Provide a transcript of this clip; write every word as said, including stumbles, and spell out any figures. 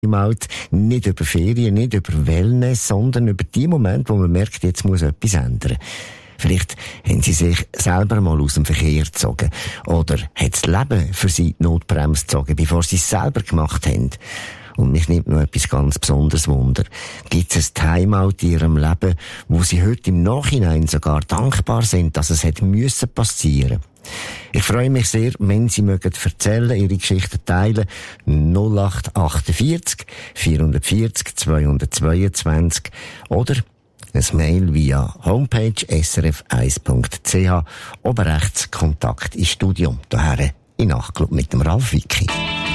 Timeout, nicht über Ferien, nicht über Wellness, sondern über die Momente, wo man merkt, jetzt muss etwas ändern. Vielleicht haben sie sich selber mal aus dem Verkehr gezogen. Oder hat das Leben für sie die Notbremse gezogen, bevor sie es selber gemacht haben. Und mich nimmt noch etwas ganz Besonderes Wunder. Gibt es ein Timeout in ihrem Leben, wo sie heute im Nachhinein sogar dankbar sind, dass es hätte müssen passieren? Ich freue mich sehr, wenn Sie mögen erzählen, Ihre Geschichten teilen. null acht achtundvierzig, vierhundertvierzig, zweihundertzweiundzwanzig oder ein Mail via Homepage s r f eins punkt c h, oben rechts Kontakt ins Studio. Daher in Nachtclub mit dem Ralf Wicki.